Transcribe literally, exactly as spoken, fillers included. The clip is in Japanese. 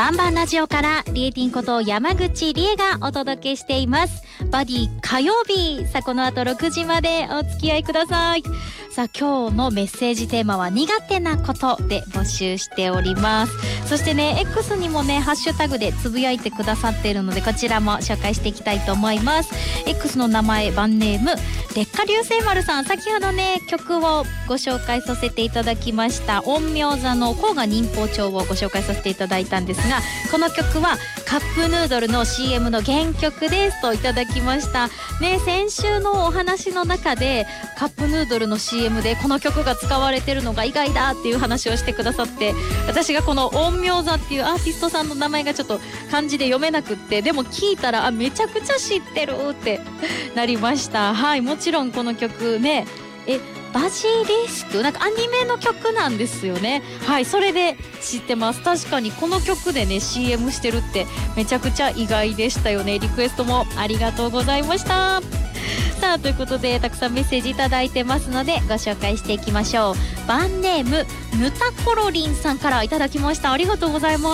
バンバンラジオからリエティンこと山口理恵がお届けしています。バディ火曜日、さあこの後ろくじまでお付き合いください。さあ今日のメッセージテーマは苦手なことで募集しております。そしてね X にもねハッシュタグでつぶやいてくださっているので、こちらも紹介していきたいと思います。 X の名前バンネーム劣化流星丸さん、先ほどね曲をご紹介させていただきました陰陽座の甲賀忍法帳をご紹介させていただいたんですが、この曲はカップヌードルの シーエム の原曲ですといただきましたね。先週のお話の中でカップヌードルの シーエム でこの曲が使われてるのが意外だっていう話をしてくださって、私がこの陰陽座っていうアーティストさんの名前がちょっと漢字で読めなくって、でも聞いたらあめちゃくちゃ知ってるってなりました。はい、もちろんこの曲ね、えバジリスクなんかアニメの曲なんですよね。はい、それで知ってます。確かにこの曲でね シーエム してるってめちゃくちゃ意外でしたよね。リクエストもありがとうございました。さあということでたくさんメッセージいただいてますのでご紹介していきましょう。バンネームぬたころりんさんからいただきました。ありがとうございます。